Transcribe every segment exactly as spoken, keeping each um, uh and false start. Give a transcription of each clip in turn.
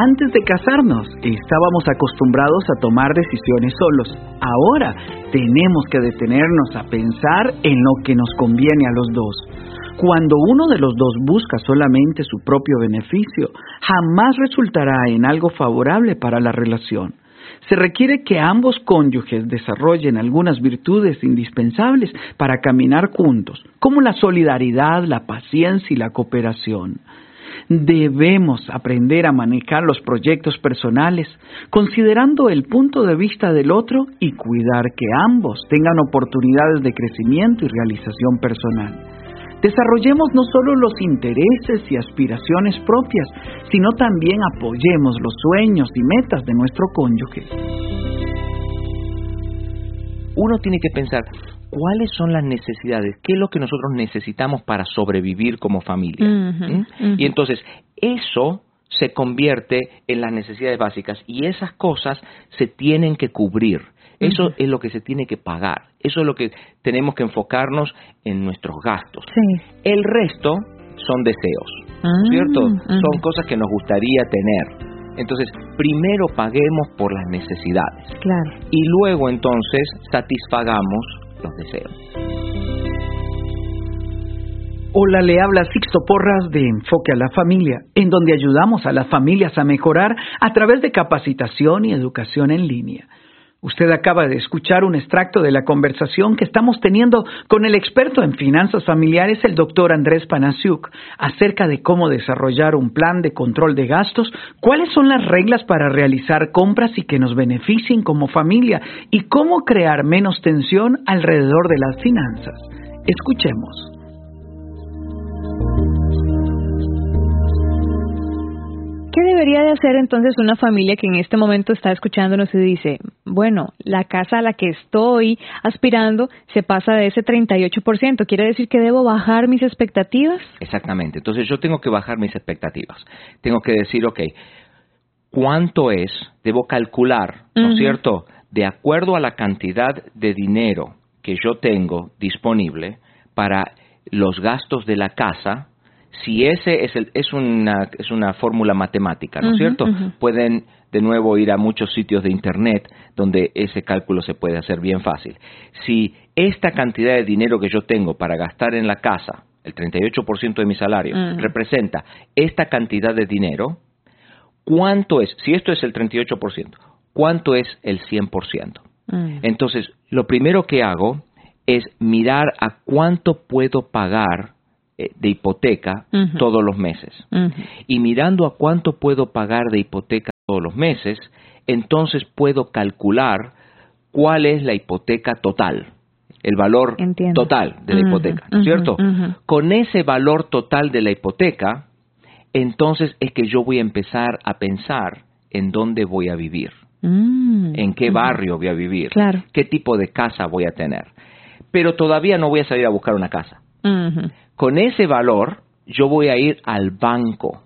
Antes de casarnos, estábamos acostumbrados a tomar decisiones solos. Ahora, tenemos que detenernos a pensar en lo que nos conviene a los dos. Cuando uno de los dos busca solamente su propio beneficio, jamás resultará en algo favorable para la relación. Se requiere que ambos cónyuges desarrollen algunas virtudes indispensables para caminar juntos, como la solidaridad, la paciencia y la cooperación. Debemos aprender a manejar los proyectos personales, considerando el punto de vista del otro y cuidar que ambos tengan oportunidades de crecimiento y realización personal. Desarrollemos no solo los intereses y aspiraciones propias, sino también apoyemos los sueños y metas de nuestro cónyuge. Uno tiene que pensar cuáles son las necesidades, qué es lo que nosotros necesitamos para sobrevivir como familia. Uh-huh, ¿Mm? uh-huh. Y entonces eso se convierte en las necesidades básicas y esas cosas se tienen que cubrir. Eso uh-huh. es lo que se tiene que pagar. Eso es lo que tenemos que enfocarnos en nuestros gastos. Sí. El resto son deseos, Uh-huh, ¿cierto? uh-huh. Son cosas que nos gustaría tener. Entonces, primero paguemos por las necesidades. Claro. Y luego, entonces, satisfagamos los deseos. Hola, le habla Sixto Porras de Enfoque a la Familia, en donde ayudamos a las familias a mejorar a través de capacitación y educación en línea. Usted acaba de escuchar un extracto de la conversación que estamos teniendo con el experto en finanzas familiares, el doctor Andrés Panasiuk, acerca de cómo desarrollar un plan de control de gastos, cuáles son las reglas para realizar compras y que nos beneficien como familia, y cómo crear menos tensión alrededor de las finanzas. Escuchemos. ¿Qué debería de hacer entonces una familia que en este momento está escuchándonos y dice, bueno, la casa a la que estoy aspirando se pasa de ese treinta y ocho por ciento, ¿quiere decir que debo bajar mis expectativas? Exactamente, entonces yo tengo que bajar mis expectativas. Tengo que decir, ok, ¿cuánto es? Debo calcular, ¿no es Uh-huh. cierto? De acuerdo a la cantidad de dinero que yo tengo disponible para los gastos de la casa. Si ese es, el, es una, es una fórmula matemática, ¿no es Uh-huh, cierto? uh-huh. Pueden de nuevo ir a muchos sitios de internet donde ese cálculo se puede hacer bien fácil. Si esta cantidad de dinero que yo tengo para gastar en la casa, el treinta y ocho por ciento de mi salario, Uh-huh. representa esta cantidad de dinero, ¿cuánto es? Si esto es el treinta y ocho por ciento, ¿cuánto es el cien por ciento? Uh-huh. Entonces, lo primero que hago es mirar a cuánto puedo pagar de hipoteca Uh-huh. todos los meses. Uh-huh. Y mirando a cuánto puedo pagar de hipoteca todos los meses, entonces puedo calcular cuál es la hipoteca total, el valor Entiendo. total de la Uh-huh. hipoteca, ¿no es Uh-huh. cierto? Uh-huh. Con ese valor total de la hipoteca, entonces es que yo voy a empezar a pensar en dónde voy a vivir, Mm. en qué Uh-huh. barrio voy a vivir, Claro. qué tipo de casa voy a tener. Pero todavía no voy a salir a buscar una casa. Uh-huh. Con ese valor, yo voy a ir al banco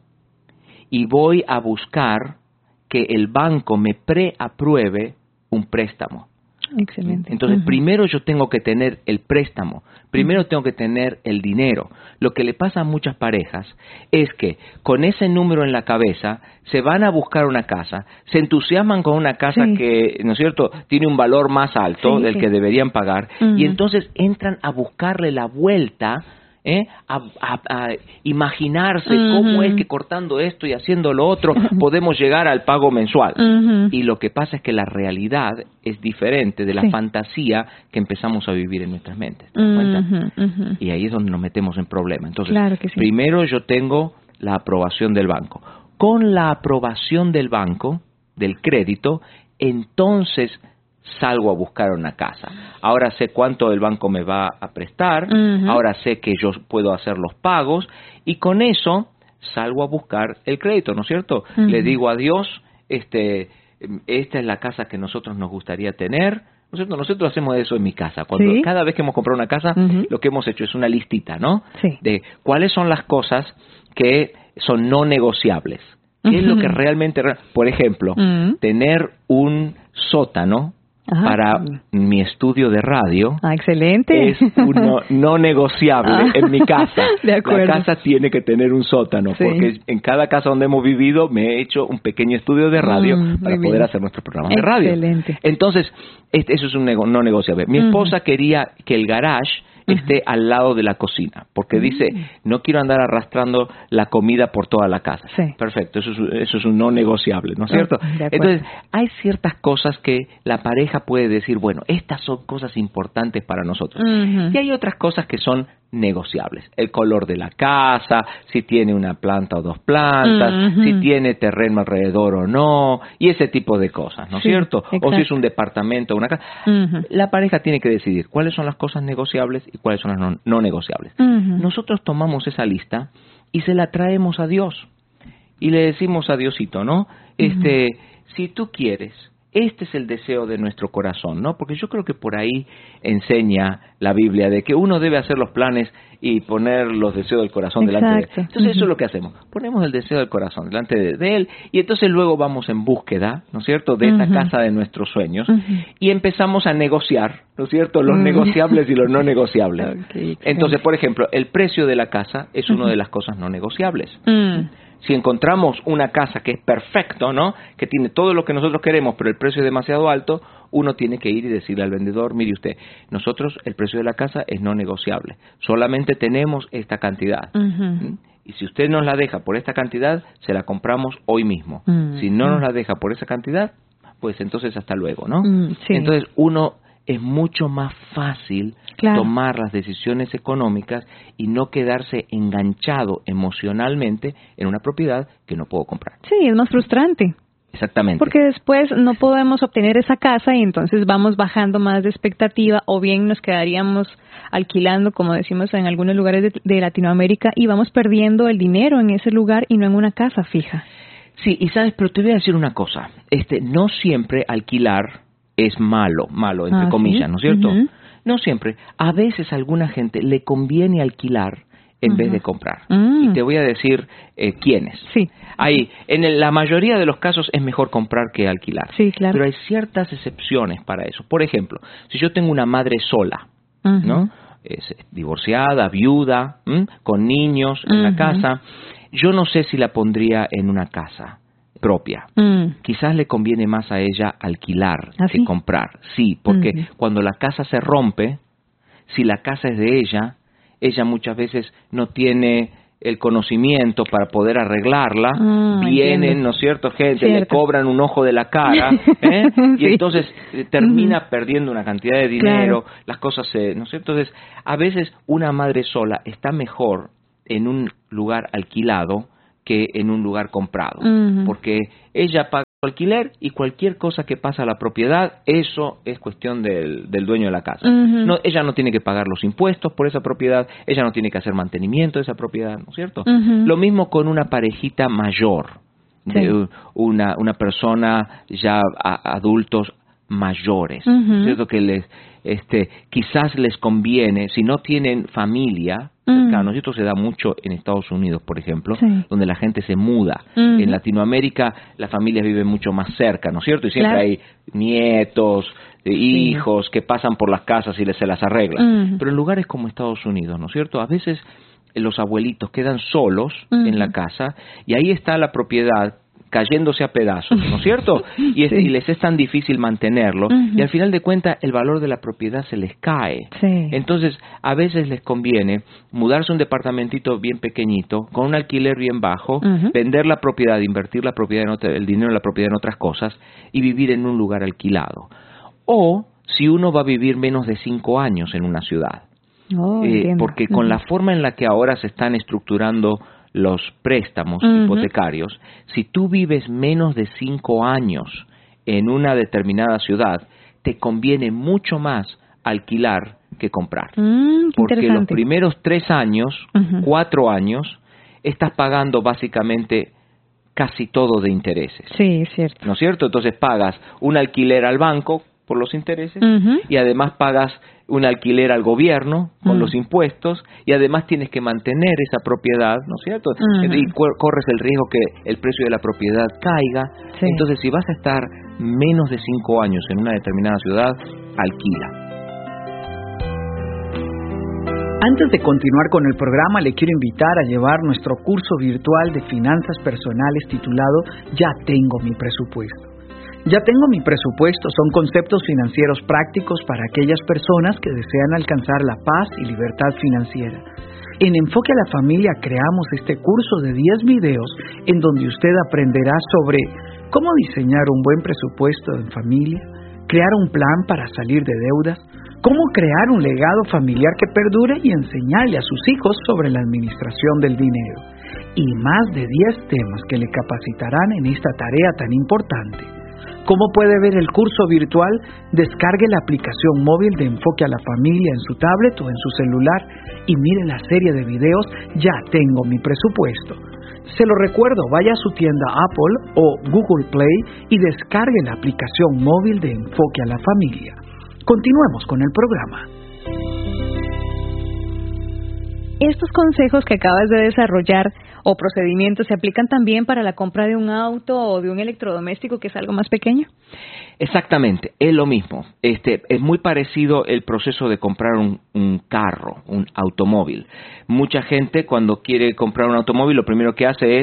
y voy a buscar que el banco me preapruebe un préstamo. Excelente. Entonces, Uh-huh. primero yo tengo que tener el préstamo, primero tengo que tener el dinero. Lo que le pasa a muchas parejas es que con ese número en la cabeza se van a buscar una casa, se entusiasman con una casa Sí. que, ¿no es cierto?, tiene un valor más alto Sí, del sí. que deberían pagar, Uh-huh. y entonces entran a buscarle la vuelta, ¿eh? a, a, a imaginarse Uh-huh. cómo es que cortando esto y haciendo lo otro podemos llegar al pago mensual. Uh-huh. Y lo que pasa es que la realidad es diferente de la Sí. fantasía que empezamos a vivir en nuestras mentes. ¿Te das cuenta? Uh-huh. Uh-huh. Y ahí es donde nos metemos en problemas. Entonces, Claro que sí. primero yo tengo la aprobación del banco. Con la aprobación del banco, del crédito, entonces salgo a buscar una casa. Ahora sé cuánto el banco me va a prestar, Uh-huh. ahora sé que yo puedo hacer los pagos, y con eso salgo a buscar el crédito, ¿no es cierto? Uh-huh. Le digo a Dios, este, esta es la casa que nosotros nos gustaría tener, ¿no es cierto? Nosotros hacemos eso en mi casa. Cuando Sí. cada vez que hemos comprado una casa, Uh-huh. lo que hemos hecho es una listita, ¿no? Sí. De cuáles son las cosas que son no negociables. ¿Qué es lo que realmente... Por ejemplo, Uh-huh. tener un sótano Ajá. para mi estudio de radio. Ah, excelente. Es un no, no negociable ah. en mi casa. De acuerdo. La casa tiene que tener un sótano, sí. porque en cada casa donde hemos vivido me he hecho un pequeño estudio de radio mm, para poder hacer nuestros programas de radio. Excelente. Entonces, este, eso es un nego, no negociable. Mi esposa uh-huh. quería que el garage esté uh-huh. al lado de la cocina, porque uh-huh. dice, no quiero andar arrastrando la comida por toda la casa. Sí. Perfecto, eso es, eso es un no negociable, ¿no es cierto? Uh-huh. Entonces, hay ciertas cosas que la pareja puede decir, bueno, estas son cosas importantes para nosotros. Uh-huh. Y hay otras cosas que son negociables. El color de la casa, si tiene una planta o dos plantas, uh-huh. si tiene terreno alrededor o no, y ese tipo de cosas, ¿no es sí, cierto? Exacto. O si es un departamento o una casa. Uh-huh. La pareja tiene que decidir cuáles son las cosas negociables y cuáles son las no, no negociables. Uh-huh. Nosotros tomamos esa lista y se la traemos a Dios. Y le decimos a Diosito, ¿no? Uh-huh. Este, si tú quieres, este es el deseo de nuestro corazón, ¿no? Porque yo creo que por ahí enseña la Biblia de que uno debe hacer los planes y poner los deseos del corazón Exacto. delante de él. Entonces uh-huh. eso es lo que hacemos. Ponemos el deseo del corazón delante de, de él y entonces luego vamos en búsqueda, ¿no es cierto?, de esa uh-huh. casa de nuestros sueños uh-huh. y empezamos a negociar, ¿no es cierto?, los uh-huh. negociables y los no negociables. Okay, entonces, por ejemplo, el precio de la casa es uh-huh. una de las cosas no negociables. Uh-huh. Si encontramos una casa que es perfecto, ¿no?, que tiene todo lo que nosotros queremos, pero el precio es demasiado alto, uno tiene que ir y decirle al vendedor, mire usted, nosotros el precio de la casa es no negociable, solamente tenemos esta cantidad. Uh-huh. Y si usted nos la deja por esta cantidad, se la compramos hoy mismo. Uh-huh. Si no nos la deja por esa cantidad, pues entonces hasta luego, ¿no? Uh-huh. Sí. Entonces uno es mucho más fácil claro. tomar las decisiones económicas y no quedarse enganchado emocionalmente en una propiedad que no puedo comprar. Sí, es más frustrante. Exactamente. Porque después no podemos obtener esa casa y entonces vamos bajando más de expectativa o bien nos quedaríamos alquilando, como decimos en algunos lugares de, de Latinoamérica, y vamos perdiendo el dinero en ese lugar y no en una casa fija. Sí, y sabes, pero te voy a decir una cosa. Este, no siempre alquilar es malo, malo entre ah, comillas, ¿sí? ¿no es cierto? Uh-huh. No siempre. A veces a alguna gente le conviene alquilar en uh-huh. vez de comprar. Uh-huh. Y te voy a decir eh, quiénes. Sí. Hay, en el, la mayoría de los casos es mejor comprar que alquilar. Sí, claro. Pero hay ciertas excepciones para eso. Por ejemplo, si yo tengo una madre sola, uh-huh. ¿no? Es divorciada, viuda, ¿m? con niños en uh-huh. la casa, yo no sé si la pondría en una casa propia. Mm. Quizás le conviene más a ella alquilar ¿Ah, que sí? comprar. Sí, porque mm. cuando la casa se rompe, si la casa es de ella, ella muchas veces no tiene el conocimiento para poder arreglarla. Mm, Vienen, entiendo. ¿no es cierto, gente? Cierto. Le cobran un ojo de la cara, ¿eh? sí. Y entonces eh, termina mm. perdiendo una cantidad de dinero, claro. las cosas se... ¿no es cierto? Entonces, a veces una madre sola está mejor en un lugar alquilado que en un lugar comprado, uh-huh. porque ella paga alquiler y cualquier cosa que pasa a la propiedad, eso es cuestión del, del dueño de la casa. Uh-huh. No, ella no tiene que pagar los impuestos por esa propiedad, ella no tiene que hacer mantenimiento de esa propiedad, ¿no es cierto? Uh-huh. Lo mismo con una parejita mayor, sí. de una, una persona ya a, adultos mayores, uh-huh. ¿no es cierto? Que les, este, quizás les conviene, si no tienen familia, cercanos, y esto se da mucho en Estados Unidos, por ejemplo, sí. donde la gente se muda. Uh-huh. En Latinoamérica las familias viven mucho más cerca, ¿no es cierto? Y siempre claro. hay nietos, sí. hijos que pasan por las casas y se las arreglan. Uh-huh. Pero en lugares como Estados Unidos, ¿no es cierto? A veces los abuelitos quedan solos uh-huh. en la casa y ahí está la propiedad cayéndose a pedazos, ¿no es cierto? Y, es, sí. y les es tan difícil mantenerlo, uh-huh. y al final de cuentas el valor de la propiedad se les cae. Sí. Entonces, a veces les conviene mudarse a un departamentito bien pequeñito, con un alquiler bien bajo, uh-huh. vender la propiedad, invertir la propiedad en otra, el dinero de la propiedad en otras cosas, y vivir en un lugar alquilado. O, si uno va a vivir menos de cinco años en una ciudad. Oh, eh, porque con uh-huh. la forma en la que ahora se están estructurando los préstamos uh-huh. hipotecarios, si tú vives menos de cinco años en una determinada ciudad, te conviene mucho más alquilar que comprar. Mm, porque los primeros tres años, uh-huh. cuatro años, estás pagando básicamente casi todo de intereses. Sí, es cierto. ¿No es cierto? Entonces pagas un alquiler al banco, por los intereses, Uh-huh. y además pagas un alquiler al gobierno con Uh-huh. los impuestos, y además tienes que mantener esa propiedad, ¿no es cierto? Uh-huh. Y cu- corres el riesgo que el precio de la propiedad caiga. Sí. Entonces, si vas a estar menos de cinco años en una determinada ciudad, alquila. Antes de continuar con el programa, le quiero invitar a llevar nuestro curso virtual de finanzas personales titulado Ya tengo mi presupuesto. Ya tengo mi presupuesto son conceptos financieros prácticos para aquellas personas que desean alcanzar la paz y libertad financiera. En Enfoque a la Familia creamos este curso de diez videos en donde usted aprenderá sobre cómo diseñar un buen presupuesto en familia, crear un plan para salir de deudas, cómo crear un legado familiar que perdure y enseñarle a sus hijos sobre la administración del dinero. Y más de diez temas que le capacitarán en esta tarea tan importante. ¿Cómo puede ver el curso virtual? Descargue la aplicación móvil de Enfoque a la Familia en su tablet o en su celular y mire la serie de videos Ya tengo mi presupuesto. Se lo recuerdo, vaya a su tienda Apple o Google Play y descargue la aplicación móvil de Enfoque a la Familia. Continuemos con el programa. Estos consejos que acabas de desarrollar o procedimientos se aplican también para la compra de un auto o de un electrodoméstico que es algo más pequeño. Exactamente, es lo mismo. Este, es muy parecido el proceso de comprar un, un carro, un automóvil. Mucha gente cuando quiere comprar un automóvil lo primero que hace es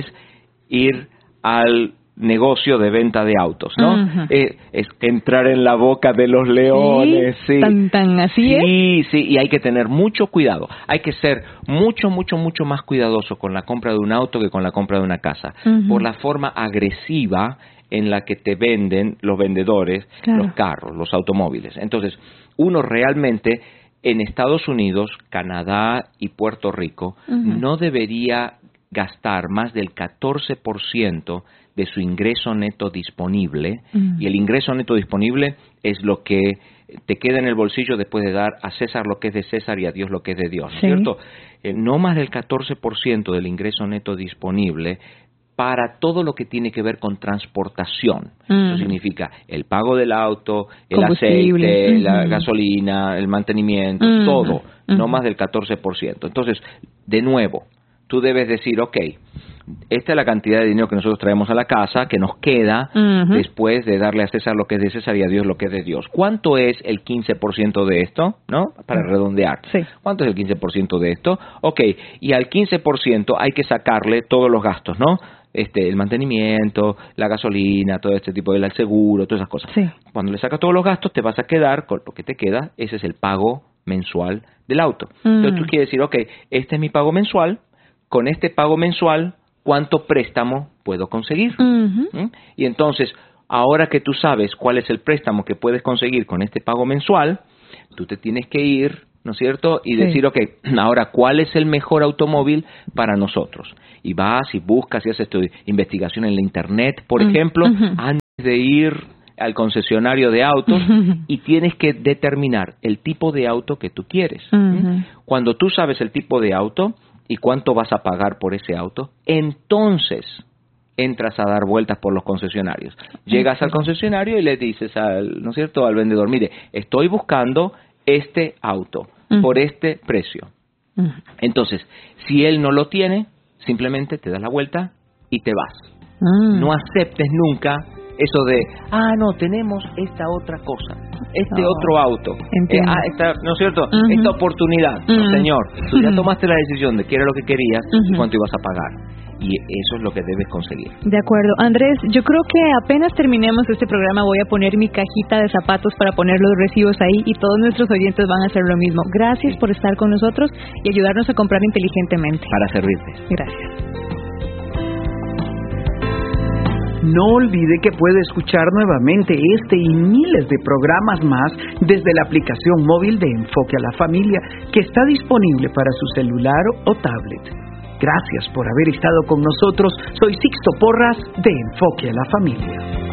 ir al negocio de venta de autos, ¿no? Uh-huh. Eh, es entrar en la boca de los leones, sí. sí. Tan, tan así sí, es. Sí, sí, y hay que tener mucho cuidado. Hay que ser mucho, mucho, mucho más cuidadoso con la compra de un auto que con la compra de una casa. Uh-huh. Por la forma agresiva en la que te venden los vendedores, claro. los carros, los automóviles. Entonces, uno realmente en Estados Unidos, Canadá y Puerto Rico uh-huh. no debería gastar más del catorce por ciento de su ingreso neto disponible, uh-huh. y el ingreso neto disponible es lo que te queda en el bolsillo después de dar a César lo que es de César y a Dios lo que es de Dios, ¿no es sí. cierto? Eh, no más del catorce por ciento del ingreso neto disponible para todo lo que tiene que ver con transportación. Uh-huh. Eso significa el pago del auto, el aceite, uh-huh. la gasolina, el mantenimiento, uh-huh. todo, uh-huh. no más del catorce por ciento. Entonces, de nuevo, tú debes decir, ok, esta es la cantidad de dinero que nosotros traemos a la casa, que nos queda uh-huh. después de darle a César lo que es de César y a Dios lo que es de Dios. ¿Cuánto es el quince por ciento de esto? ¿No? Para uh-huh. redondear. Sí. ¿Cuánto es el quince por ciento de esto? Ok, y al quince por ciento hay que sacarle todos los gastos, ¿no? Este, el mantenimiento, la gasolina, todo este tipo de el seguro, todas esas cosas. Sí. Cuando le sacas todos los gastos, te vas a quedar con lo que te queda, ese es el pago mensual del auto. Uh-huh. Entonces tú quieres decir, ok, este es mi pago mensual, con este pago mensual, ¿cuánto préstamo puedo conseguir? Uh-huh. ¿Mm? Y entonces, ahora que tú sabes cuál es el préstamo que puedes conseguir con este pago mensual, tú te tienes que ir, ¿no es cierto? Y sí. decir, ok, ahora, ¿cuál es el mejor automóvil para nosotros? Y vas y buscas y haces tu investigación en la internet, por uh-huh. ejemplo, uh-huh. antes de ir al concesionario de autos, uh-huh. y tienes que determinar el tipo de auto que tú quieres. Uh-huh. ¿Mm? Cuando tú sabes el tipo de auto y cuánto vas a pagar por ese auto, entonces entras a dar vueltas por los concesionarios. Llegas al concesionario y le dices al, ¿no es cierto?, al vendedor, mire, estoy buscando este auto uh-huh. por este precio. Uh-huh. Entonces, si él no lo tiene, simplemente te das la vuelta y te vas. Uh-huh. No aceptes nunca eso de, ah, no, tenemos esta otra cosa, este oh, otro auto, eh, ah, esta, ¿no es cierto? Uh-huh. Esta oportunidad, uh-huh. no, señor, tú ya tomaste la decisión de qué era lo que querías uh-huh. y cuánto ibas a pagar. Y eso es lo que debes conseguir. De acuerdo. Andrés, yo creo que apenas terminemos este programa voy a poner mi cajita de zapatos para poner los recibos ahí y todos nuestros oyentes van a hacer lo mismo. Gracias sí. por estar con nosotros y ayudarnos a comprar inteligentemente. Para servirte. Gracias. No olvide que puede escuchar nuevamente este y miles de programas más desde la aplicación móvil de Enfoque a la Familia que está disponible para su celular o tablet. Gracias por haber estado con nosotros. Soy Sixto Porras de Enfoque a la Familia.